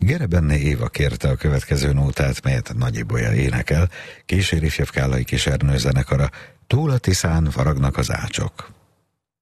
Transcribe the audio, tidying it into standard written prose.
Gerebenné Éva kérte a következő nótát, melyet Nagy Ibolya énekel, kíséri Fjevkálai Kis Ernő zenekara, túl a Tiszán faragnak az ácsok.